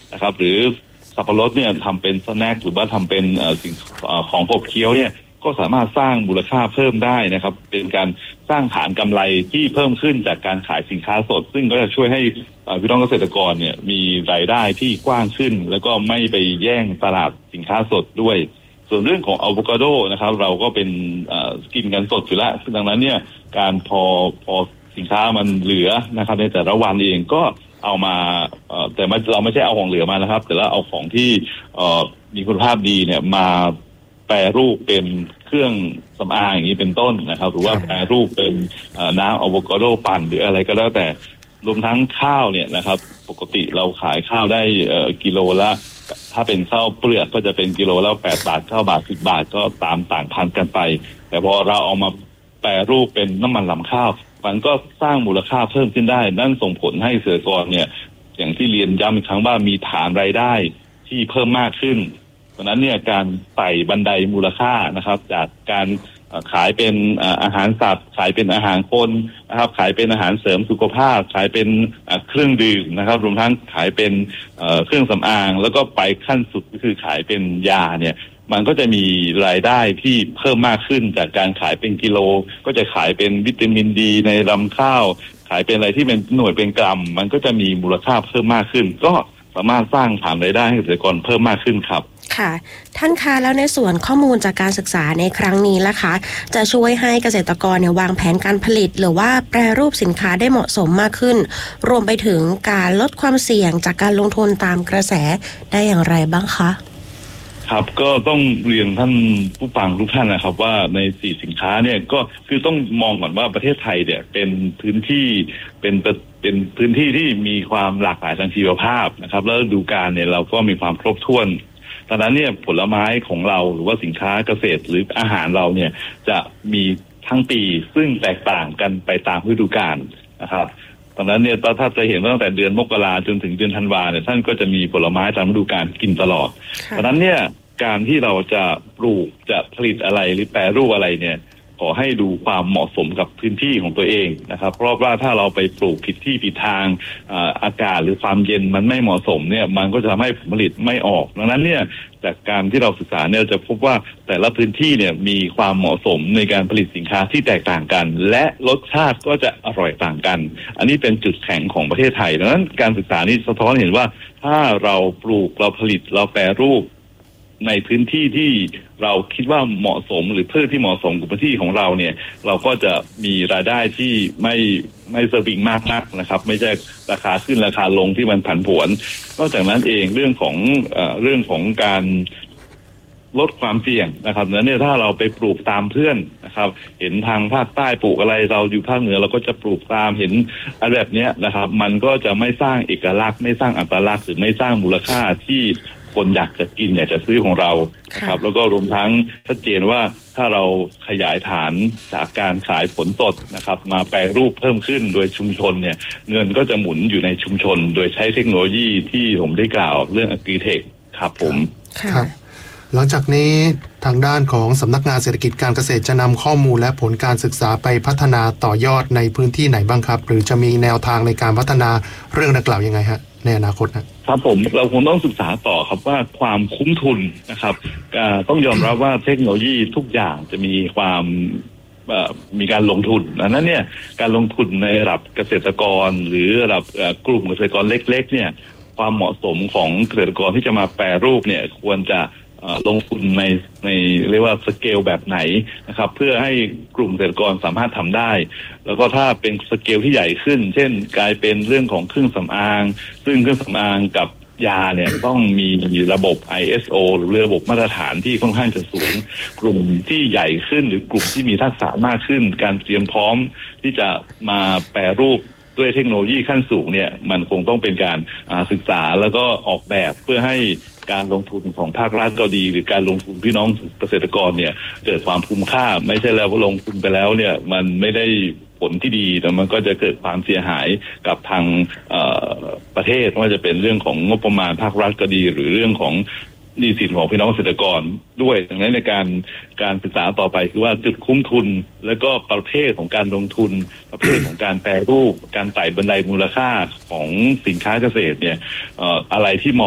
นะครับหรือสับปะรดเนี่ยทำเป็นสแน็คหรือว่าทำเป็นสิ่งของขบเคี้ยวเนี่ยก็สามารถสร้างมูลค่าเพิ่มได้นะครับเป็นการสร้างฐานกำไรที่เพิ่มขึ้นจากการขายสินค้าสดซึ่งก็จะช่วยให้พี่น้องเกษตรกรเนี่ยมีรายได้ที่กว้างขึ้นแล้วก็ไม่ไปแย่งตลาดสินค้าสดด้วยส่วนเรื่องของอะโวคาโดนะครับเราก็เป็นกินกันสดอยู่แล้วดังนั้นเนี่ยการพอสินค้ามันเหลือนะครับในแต่ละวันเองก็เอามาแต่เราไม่ใช่เอาของเหลือมานะครับแต่เราเอาของที่มีคุณภาพดีเนี่ยมาแปรรูปเป็นเครื่องสำอางอย่างนี้เป็นต้นนะครับหรือว่าแปรรูปเป็นน้ำอะโวคาโดปั่นหรืออะไรก็แล้วแต่รวมทั้งข้าวเนี่ยนะครับปกติเราขายข้าวได้กิโลละถ้าเป็นข้าวเปลือกก็จะเป็นกิโลละ8 บาท9 บาท10 บาทก็ตามต่างพันกันไปแต่พอเราเอามาแปรรูปเป็นน้ำมันรำข้าวมันก็สร้างมูลค่าเพิ่มขึ้นได้นั่นส่งผลให้เกษตรกรเนี่ยอย่างที่เรียนย้ำอีกครั้งว่ามีฐานรายได้ที่เพิ่มมากขึ้นเพราะนั้นเนี่ยการไต่บันไดมูลค่านะครับจากการขายเป็นอาหารสัตว์ขายเป็นอาหารคนนะครับขายเป็นอาหารเสริมสุขภาพขายเป็นเครื่องดื่มนะครับรวมทั้งขายเป็นเครื่องสำอางแล้วก็ไปขั้นสุดก็คือขายเป็นยาเนี่ยมันก็จะมีรายได้ที่เพิ่มมากขึ้นจากการขายเป็นกิโลก็จะขายเป็นวิตามินดีในลำข้าวขายเป็นอะไรที่เป็นหน่วยเป็นกรัมมันก็จะมีมูลค่าเพิ่มมากขึ้นก็สามารถสร้างฐานรายได้ให้เกษตรกรเพิ่มมากขึ้นครับค่ะท่านคะแล้วในส่วนข้อมูลจากการศึกษาในครั้งนี้ล่ะคะจะช่วยให้เกษตรกรเนี่ยวางแผนการผลิตหรือว่าแปรรูปสินค้าได้เหมาะสมมากขึ้นรวมไปถึงการลดความเสี่ยงจากการลงทุนตามกระแสได้อย่างไรบ้างคะครับก็ต้องเรียนท่านผู้ฟังทุกท่านนะครับว่าใน4สินค้าเนี่ยก็คือต้องมองก่อนว่าประเทศไทยเนี่ยเป็นพื้นที่เป็นพื้นที่ที่มีความหลากหลายทางชีวภาพนะครับแล้วฤดูกาลเนี่ยเราก็มีความครบถ้วนดังนั้นเนี่ยผลไม้ของเราหรือว่าสินค้าเกษตรหรืออาหารเราเนี่ยจะมีทั้งปีซึ่งแตกต่างกันไปตามฤดูกาลนะครับตอนนั้นเนี่ยถ้าจะเห็นว่าตั้งแต่เดือนมกราจนถึงเดือนธันวาเนี่ยท่านก็จะมีผลไม้ตามฤดูกาลกินตลอดตอนนั้นเนี่ยการที่เราจะปลูกจะผลิตอะไรหรือแปรรูปอะไรเนี่ยขอให้ดูความเหมาะสมกับพื้นที่ของตัวเองนะครับเพราะว่าถ้าเราไปปลูกผิดที่ผิดทางอากาศหรือความเย็นมันไม่เหมาะสมเนี่ยมันก็จะทำให้ผลผลิตไม่ออกดังนั้นเนี่ยจากการที่เราศึกษาเนี่ยจะพบว่าแต่ละพื้นที่เนี่ยมีความเหมาะสมในการผลิตสินค้าที่แตกต่างกันและรสชาติก็จะอร่อยต่างกันอันนี้เป็นจุดแข็งของประเทศไทยดังนั้นการศึกษานี้สะท้อนเห็นว่าถ้าเราปลูกเราผลิตเราแปรรูปในพื้นที่ที่เราคิดว่าเหมาะสมหรือพืชที่เหมาะสมกับพื้นที่ของเราเนี่ยเราก็จะมีรายได้ที่ไม่สวิงมากนักนะครับไม่ใช่ราคาขึ้นราคาลงที่มันผันผวนนอกจากนั้นเองเรื่องของการลดความเสี่ยงนะครับนั้นเนี่ยถ้าเราไปปลูกตามเพื่อนนะครับเห็นทางภาคใต้ปลูกอะไรเราอยู่ภาคเหนือเราก็จะปลูกตามเห็นอะไรแบบนี้นะครับมันก็จะไม่สร้างเอกลักษณ์ไม่สร้างอัตลักษณ์หรือไม่สร้างมูลค่าที่คนอยากจะกินอยากจะซื้อของเรานะครับแล้วก็รวมทั้งชัดเจนว่าถ้าเราขยายฐานจากการขายผลสดนะครับมาแปรรูปเพิ่มขึ้นโดยชุมชนเนี่ยเงินก็จะหมุนอยู่ในชุมชนโดยใช้เทคโนโลยีที่ผมได้กล่าวเรื่อง Agritech ครับผมครับหลังจากนี้ทางด้านของสำนักงานเศรษฐกิจการเกษตรจะนำข้อมูลและผลการศึกษาไปพัฒนาต่อยอดในพื้นที่ไหนบ้างครับหรือจะมีแนวทางในการพัฒนาเรื่องดังกล่าวยังไงฮะในอนาคตครับผมเราคงต้องศึกษาต่อครับว่าความคุ้มทุนนะครับต้องยอมรับว่าเทคโนโลยีทุกอย่างจะมีความมีการลงทุนนั้นเนี่ยการลงทุนในระดับเกษตรกรหรือระดับกลุ่มเกษตรกรเล็กๆเนี่ยความเหมาะสมของเกษตรกรที่จะมาแปรรูปเนี่ยควรจะลงทุนในเรียกว่าสเกลแบบไหนนะครับเพื่อให้กลุ่มเกษตรกรสามารถทำได้แล้วก็ถ้าเป็นสเกลที่ใหญ่ขึ้นเช่นกลายเป็นเรื่องของเครื่องสำอางซึ่งเครื่องสำอางกับยาเนี่ยต้องมีระบบ ISO หรือระบบมาตรฐานที่ค่อนข้างจะสูงกลุ่มที่ใหญ่ขึ้นหรือกลุ่มที่มีทักษะมากขึ้นการเตรียมพร้อมที่จะมาแปรรูปด้วยเทคโนโลยีขั้นสูงเนี่ยมันคงต้องเป็นการศึกษาแล้วก็ออกแบบเพื่อให้การลงทุนของภาครัฐก็ดีหรือการลงทุนพี่น้องเกษตรกรเนี่ยเกิดความคุ้มค่าไม่ใช่แล้วลงทุนไปแล้วเนี่ยมันไม่ได้ผลที่ดีแต่มันก็จะเกิดความเสียหายกับทางประเทศว่าจะเป็นเรื่องของงบประมาณภาครัฐก็ดีหรือเรื่องของหนี้สินของพี่น้องเกษตรกรด้วยดังนั้นในการศึกษาต่อไปคือว่าจุดคุ้มทุนแล้วก็ประเภทของการลงทุนประเภทของการแปรรูปการไต่บันไดมูลค่าของสินค้าเกษตรเนี่ยอะไรที่เหมาะ